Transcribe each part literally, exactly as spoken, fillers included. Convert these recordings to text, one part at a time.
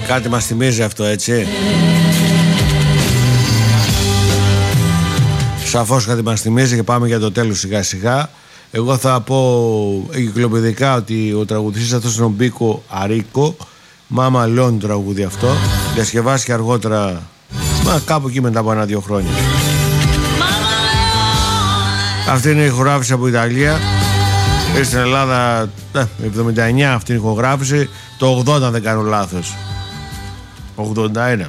Κάτι μας θυμίζει αυτό, έτσι. Σαφώς κάτι μας θυμίζει και πάμε για το τέλος σιγά σιγά. Εγώ θα πω εγκυκλοπαιδικά ότι ο τραγουδιστής αυτός είναι ο Μπίκο Αρίκο. Μάμα Λόν τραγούδι αυτό. Διασκευάστηκε αργότερα, μα κάπου εκεί μετά από ένα-δύο χρόνια. Αυτή είναι η ηχογράφηση από Ιταλία. Στην Ελλάδα εβδομήντα εννιά αυτή είναι η ηχογράφηση. Το ογδόντα δεν κάνω λάθος. ογδόντα ένα.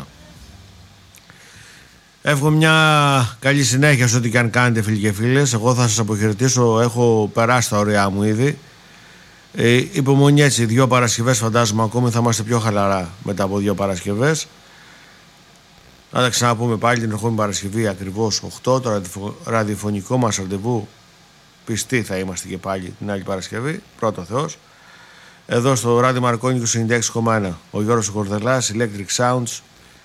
Εύχομαι μια καλή συνέχεια σε ό,τι και αν κάνετε, φίλοι και φίλες. Εγώ θα σας αποχαιρετήσω. Έχω περάσει τα ωραία μου ήδη. ε, Υπομονή, έτσι. Δύο Παρασκευές φαντάζομαι ακόμη θα είμαστε πιο χαλαρά μετά από δύο Παρασκευές. Να τα ξαναπούμε πάλι την ερχόμενη Παρασκευή ακριβώς οκτώ. Το ραδιοφωνικό μας ραντεβού. Πιστοί θα είμαστε και πάλι την άλλη Παρασκευή. Πρώτο Θεός. Εδώ στο Ράδιο Μαρκόνικο ενενήντα έξι κόμμα ένα. Ο Γιώργος Κορδελάς, Electric Sounds.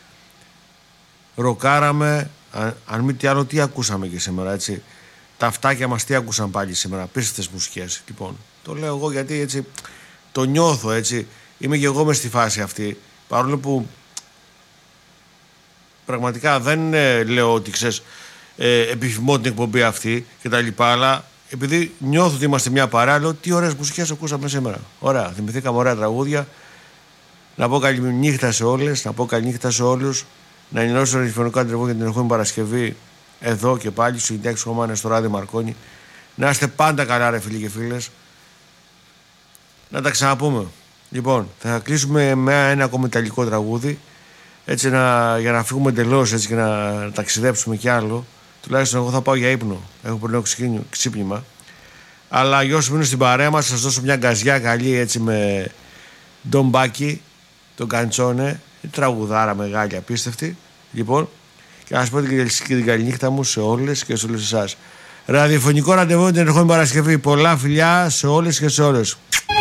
Ροκάραμε. Αν, αν μη τι άλλο, τι ακούσαμε και σήμερα, έτσι. Τα αυτάκια μας τι ακούσαν πάλι σήμερα. Πίστευτες μουσικές. Λοιπόν, το λέω εγώ γιατί έτσι το νιώθω, έτσι. Είμαι και εγώ μες στη φάση αυτή. Παρόλο που πραγματικά δεν ε, λέω ότι ξέρεις, ε, επιθυμώ την εκπομπή αυτή και τα λοιπά, αλλά επειδή νιώθω ότι είμαστε μια παρέα, λέω τι ωραίες μουσικές ακούσαμε σήμερα. Ωραία, θυμηθήκαμε ωραία τραγούδια. Να πω καλή νύχτα σε όλες, να πω καλή νύχτα σε όλους. Να ενημερώσω το ραδιοφωνικό αντρεβό για την ερχόμενη Παρασκευή εδώ και πάλι στο ενενήντα έξι κόμμα ένα στο Ράδιο Μαρκόνι. Να είστε πάντα καλά, ρε φίλοι και φίλες. Να τα ξαναπούμε. Λοιπόν, θα κλείσουμε με ένα ακόμα ιταλικό τραγούδι. Έτσι να, για να φύγουμε εντελώς, έτσι και να, να ταξιδέψουμε κι άλλο. Τουλάχιστον εγώ θα πάω για ύπνο. Έχω πρωινό ξύπνημα. Αλλά για όσους μείνουν στην παρέα μας, θα σας δώσω μια γκαζιά καλή, έτσι με Don Bacchi, τον Καντσόνε. Τραγουδάρα μεγάλη, απίστευτη. Λοιπόν, και να σας πω την, την καλή νύχτα μου σε όλες και σε όλους εσάς. Ραδιοφωνικό ραντεβού την ερχόμενη Παρασκευή. Πολλά φιλιά σε όλες και σε όλες.